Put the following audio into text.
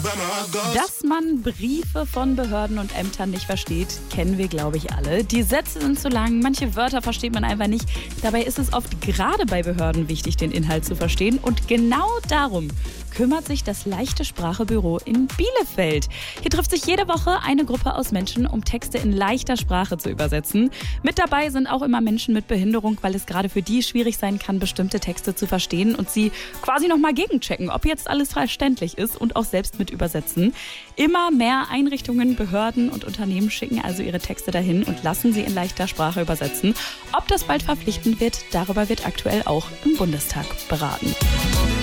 Dass man Briefe von Behörden und Ämtern nicht versteht, kennen wir, glaube ich, alle. Die Sätze sind zu lang, manche Wörter versteht man einfach nicht. Dabei ist es oft gerade bei Behörden wichtig, den Inhalt zu verstehen. Und genau darum kümmert sich das Leichte Sprache-Büro in Bielefeld. Hier trifft sich jede Woche eine Gruppe aus Menschen, um Texte in leichter Sprache zu übersetzen. Mit dabei sind auch immer Menschen mit Behinderung, weil es gerade für die schwierig sein kann, bestimmte Texte zu verstehen und sie quasi nochmal gegenchecken, ob jetzt alles verständlich ist und auch selbst mit übersetzen. Immer mehr Einrichtungen, Behörden und Unternehmen schicken also ihre Texte dahin und lassen sie in leichter Sprache übersetzen. Ob das bald verpflichtend wird, darüber wird aktuell auch im Bundestag beraten.